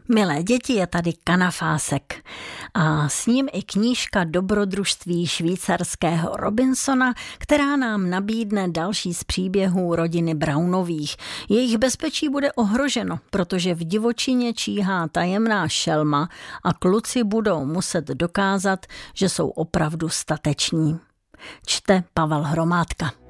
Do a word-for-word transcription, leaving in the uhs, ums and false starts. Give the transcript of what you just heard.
Milé děti, je tady Kanafásek a s ním i knížka Dobrodružství švýcarského Robinsona, která nám nabídne další z příběhů rodiny Brownových. Jejich bezpečí bude ohroženo, protože v divočině číhá tajemná šelma a kluci budou muset dokázat, že jsou opravdu stateční. Čte Pavel Hromádka.